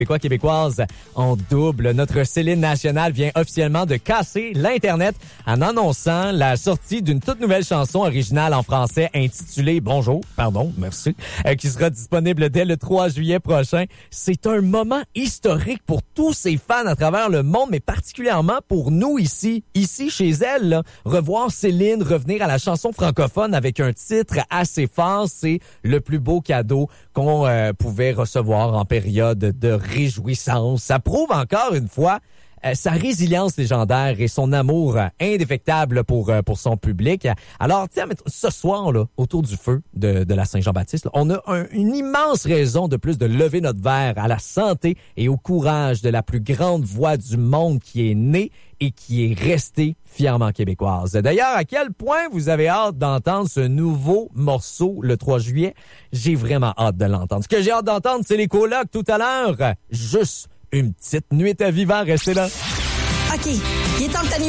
Québécoise en double. Notre Céline nationale vient officiellement de casser l'Internet en annonçant la sortie d'une toute nouvelle chanson originale en français intitulée qui sera disponible dès le 3 juillet prochain. C'est un moment historique pour tous ses fans à travers le monde, mais particulièrement pour nous ici chez elle. Là, revoir Céline revenir à la chanson francophone avec un titre assez fort, c'est le plus beau cadeau qu'on pouvait recevoir en période de réjouissance. Ça prouve encore une fois sa résilience légendaire et son amour indéfectable pour son public. Alors, tiens, ce soir, là, autour du feu de la Saint-Jean-Baptiste, là, on a une immense raison de plus de lever notre verre à la santé et au courage de la plus grande voix du monde qui est née et qui est restée fièrement québécoise. D'ailleurs, à quel point vous avez hâte d'entendre ce nouveau morceau le 3 juillet? J'ai vraiment hâte de l'entendre. Ce que j'ai hâte d'entendre, c'est les colocs tout à l'heure. Juste une petite nuit à vivant. Restez là. OK, il est temps de